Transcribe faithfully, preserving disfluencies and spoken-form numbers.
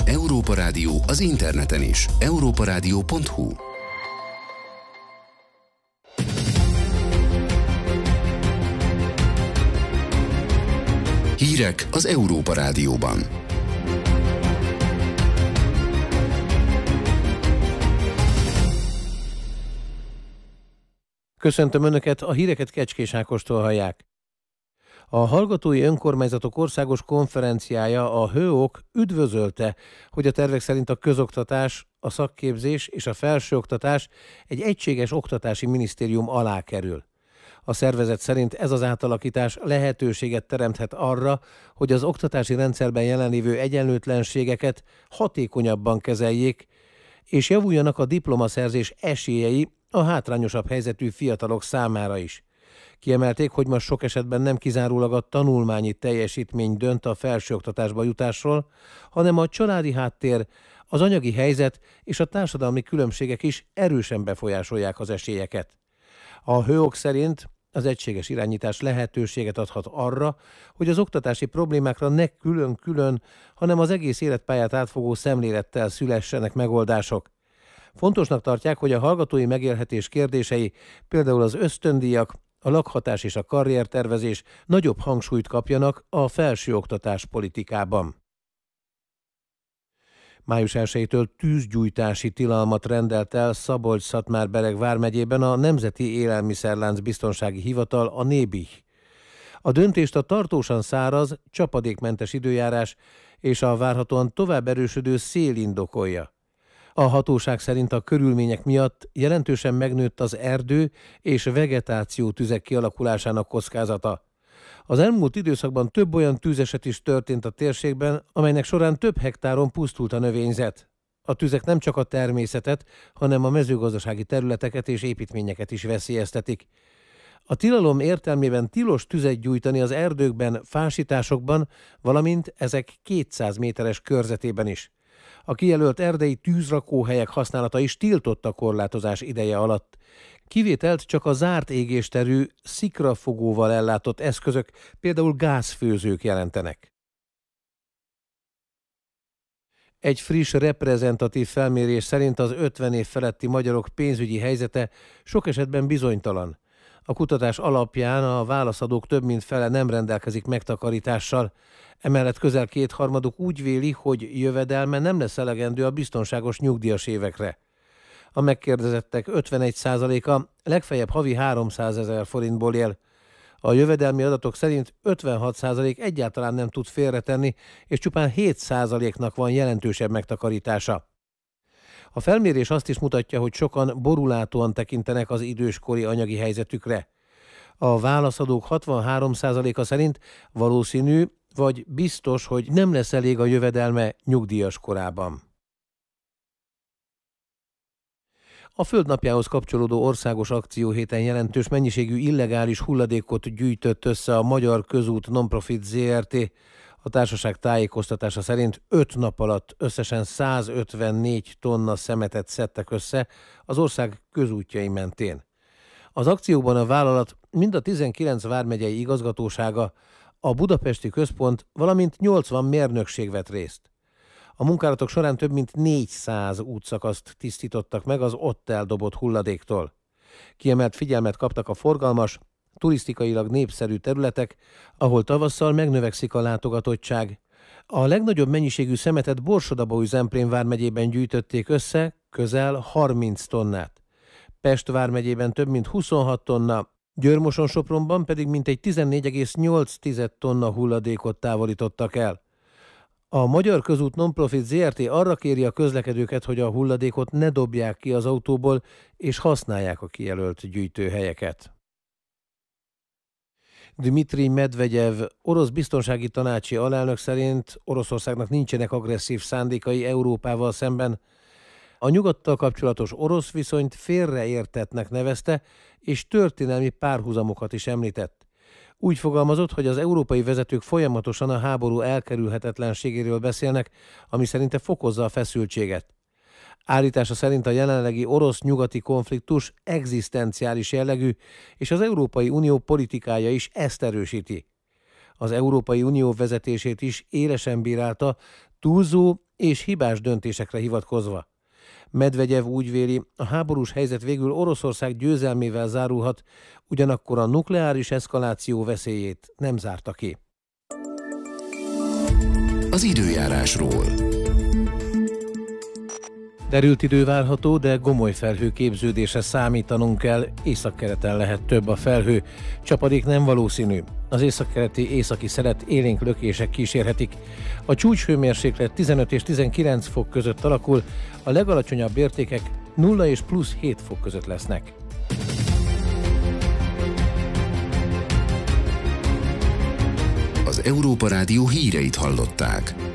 Európa Rádió az interneten is. európa rádió pont hu. Hírek az Európa Rádióban. Köszöntöm Önöket, a híreket Kecskés Ákostól hallják. A Hallgatói Önkormányzatok Országos Konferenciája, a há o ká üdvözölte, hogy a tervek szerint a közoktatás, a szakképzés és a felsőoktatás egy egységes oktatási minisztérium alá kerül. A szervezet szerint ez az átalakítás lehetőséget teremthet arra, hogy az oktatási rendszerben jelenlévő egyenlőtlenségeket hatékonyabban kezeljék, és javuljanak a diplomaszerzés esélyei a hátrányosabb helyzetű fiatalok számára is. Kiemelték, hogy ma sok esetben nem kizárólag a tanulmányi teljesítmény dönt a felsőoktatásba jutásról, hanem a családi háttér, az anyagi helyzet és a társadalmi különbségek is erősen befolyásolják az esélyeket. A há o ká szerint az egységes irányítás lehetőséget adhat arra, hogy az oktatási problémákra ne külön-külön, hanem az egész életpályát átfogó szemlélettel szülessenek megoldások. Fontosnak tartják, hogy a hallgatói megélhetés kérdései, például az ösztöndíjak, a lakhatás és a karriertervezés nagyobb hangsúlyt kapjanak a felsőoktatás politikában. május elsejétől tűzgyújtási tilalmat rendelt el Szabolcs-Szatmár-Bereg vármegyében a Nemzeti Élelmiszerlánc Biztonsági Hivatal, a NÉBIH. A döntést a tartósan száraz, csapadékmentes időjárás és a várhatóan tovább erősödő szél indokolja. A hatóság szerint a körülmények miatt jelentősen megnőtt az erdő és vegetáció tüzek kialakulásának kockázata. Az elmúlt időszakban több olyan tűzeset is történt a térségben, amelynek során több hektáron pusztult a növényzet. A tüzek nem csak a természetet, hanem a mezőgazdasági területeket és építményeket is veszélyeztetik. A tilalom értelmében tilos tüzet gyújtani az erdőkben, fásításokban, valamint ezek kétszáz méteres körzetében is. A kijelölt erdei tűzrakóhelyek használata is tiltott a korlátozás ideje alatt. Kivételt csak a zárt égésterű, szikrafogóval ellátott eszközök, például gázfőzők jelentenek. Egy friss reprezentatív felmérés szerint az ötven év feletti magyarok pénzügyi helyzete sok esetben bizonytalan. A kutatás alapján a válaszadók több mint fele nem rendelkezik megtakarítással. Emellett közel kétharmaduk úgy véli, hogy jövedelme nem lesz elegendő a biztonságos nyugdíjas évekre. A megkérdezettek ötvenegy százaléka legfeljebb havi háromszázezer forintból él. A jövedelmi adatok szerint ötvenhat százalék egyáltalán nem tud félretenni, és csupán hét százaléknak van jelentősebb megtakarítása. A felmérés azt is mutatja, hogy sokan borulátóan tekintenek az időskori anyagi helyzetükre. A válaszadók hatvanhárom százaléka szerint valószínű vagy biztos, hogy nem lesz elég a jövedelme nyugdíjas korában. A Földnapjához kapcsolódó országos akcióhéten jelentős mennyiségű illegális hulladékot gyűjtött össze a Magyar Közút Nonprofit zé er té. A társaság tájékoztatása szerint öt nap alatt összesen százötvennégy tonna szemetet szedtek össze az ország közútjai mentén. Az akcióban a vállalat mind a tizenkilenc vármegyei igazgatósága, a budapesti központ, valamint nyolcvan mérnökség vett részt. A munkálatok során több mint négyszáz útszakaszt tisztítottak meg az ott eldobott hulladéktól. Kiemelt figyelmet kaptak a forgalmas, turisztikailag népszerű területek, ahol tavasszal megnövekszik a látogatottság. A legnagyobb mennyiségű szemetet Borsod-Abaúj-Zemplén vármegyében gyűjtötték össze, közel harminc tonnát. Pest vármegyében több mint huszonhat tonna, Győr-Moson-Sopronban pedig mintegy tizennégy egész nyolc tonna hulladékot távolítottak el. A Magyar Közút Nonprofit zé er té arra kéri a közlekedőket, hogy a hulladékot ne dobják ki az autóból, és használják a kijelölt gyűjtőhelyeket. Dmitrij Medvegyev, orosz biztonsági tanácsi alelnök szerint Oroszországnak nincsenek agresszív szándékai Európával szemben. A nyugattal kapcsolatos orosz viszonyt félreértettnek nevezte, és történelmi párhuzamokat is említett. Úgy fogalmazott, hogy az európai vezetők folyamatosan a háború elkerülhetetlenségéről beszélnek, ami szerinte fokozza a feszültséget. Állítása szerint a jelenlegi orosz-nyugati konfliktus egzisztenciális jellegű, és az Európai Unió politikája is ezt erősíti. Az Európai Unió vezetését is élesen bírálta, túlzó és hibás döntésekre hivatkozva. Medvegyev úgy véli, a háborús helyzet végül Oroszország győzelmével zárulhat, ugyanakkor a nukleáris eszkaláció veszélyét nem zárta ki. Az időjárásról. Derült idő várható, de gomoly felhőképződésre számítanunk kell, északkeleten lehet több a felhő, csapadék nem valószínű. Az északkeleti északi szelet élénk lökések kísérhetik. A csúcshőmérséklet tizenöt és tizenkilenc fok között alakul, a legalacsonyabb értékek nulla és plusz hét fok között lesznek. Az Európa Rádió híreit hallották.